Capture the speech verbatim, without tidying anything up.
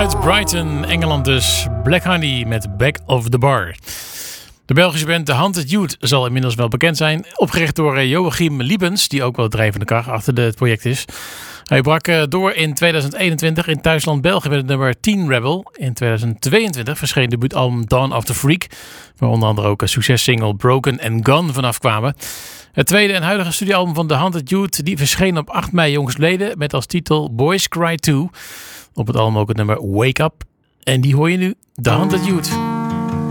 Uit Brighton, Engeland dus. Black Honey met Back of the Bar. De Belgische band The Haunted Youth zal inmiddels wel bekend zijn. Opgericht door Joachim Liebens, die ook wel drijvende kracht achter het project is. Hij brak door in tweeduizend eenentwintig in thuisland België met het nummer Teen Rebel. In tweeduizend tweeëntwintig verscheen de debuutalbum Dawn of the Freak, waar onder andere ook een successingle Broken and Gone vanaf kwamen. Het tweede en huidige studioalbum van The Haunted Youth die verscheen op acht mei jongstleden met als titel Boys Cry Too. Op het album ook het nummer Wake Up. En die hoor je nu, The Haunted Youth.